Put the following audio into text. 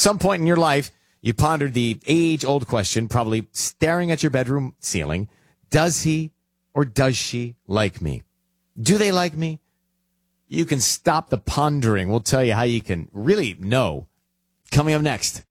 some point in your life, you pondered the age-old question, probably staring at your bedroom ceiling. Does he or does she like me? Do they like me? You can stop the pondering. We'll tell you how you can really know. Coming up next.